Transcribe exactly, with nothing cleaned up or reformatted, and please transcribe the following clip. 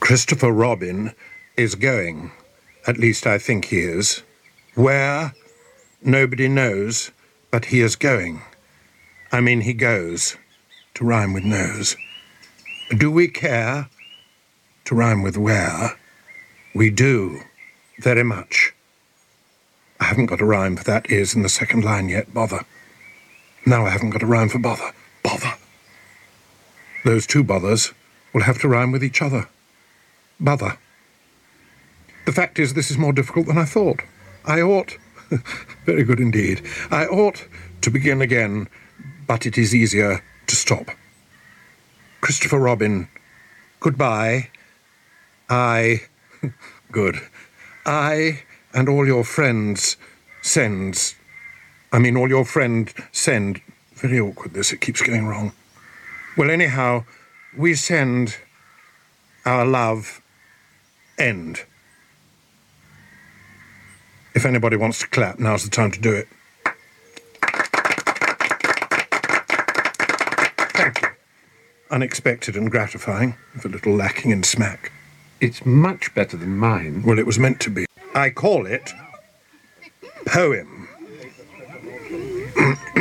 Christopher Robin is going. At least I think he is. Where? Nobody knows, but he is going. I mean, he goes. To rhyme with knows. Do we care? To rhyme with where. We do. Very much. I haven't got a rhyme for that is in the second line yet. Bother. Now I haven't got a rhyme for bother. Bother. Those two bothers will have to rhyme with each other. Bother. The fact is, this is more difficult than I thought. I ought... Very good indeed. I ought to begin again, but it is easier to stop. Christopher Robin, goodbye. I... Good. I and all your friends sends... I mean, all your friend send... Very awkward, this. It keeps going wrong. Well, anyhow, we send our love end. If anybody wants to clap, now's the time to do it. Thank you. Unexpected and gratifying, if a little lacking in smack. It's much better than mine. Well, it was meant to be. I call it poem.